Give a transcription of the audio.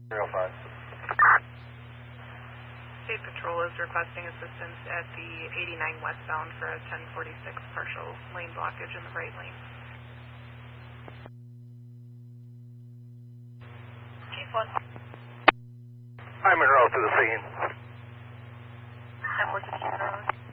305. State Patrol is requesting assistance at the 89 westbound for a 1046 partial lane blockage in the right lane. Chief 1. I'm en route to the scene. 1046 Road.